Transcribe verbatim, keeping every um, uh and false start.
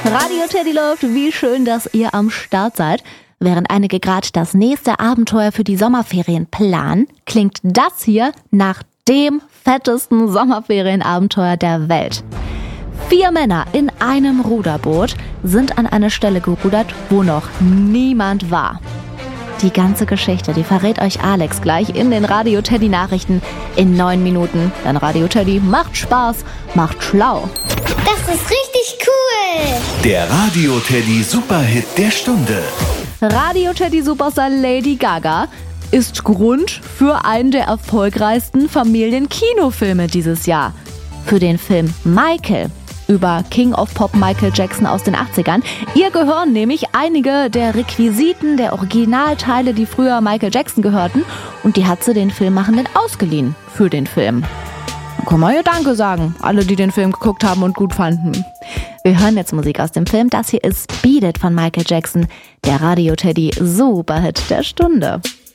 Radio Teddy läuft, wie schön, dass ihr am Start seid. Während einige gerade das nächste Abenteuer für die Sommerferien planen, klingt das hier nach dem fettesten Sommerferienabenteuer der Welt. Vier Männer in einem Ruderboot sind an eine Stelle gerudert, wo noch niemand war. Die ganze Geschichte, die verrät euch Alex gleich in den Radio Teddy Nachrichten in neun Minuten. Denn Radio Teddy macht Spaß, macht schlau. Das ist richtig cool. Der Radio Teddy Superhit der Stunde. Radio Teddy Superstar Lady Gaga ist Grund für einen der erfolgreichsten Familienkinofilme dieses Jahr. Für den Film Michael über King of Pop Michael Jackson aus den achtzigern. Ihr gehören nämlich einige der Requisiten der Originalteile, die früher Michael Jackson gehörten, und die hat sie den Filmemachenden ausgeliehen für den Film. Können wir ja Danke sagen, alle, die den Film geguckt haben und gut fanden. Wir hören jetzt Musik aus dem Film. Das hier ist Beat It von Michael Jackson, der Radio Teddy Superhit der Stunde.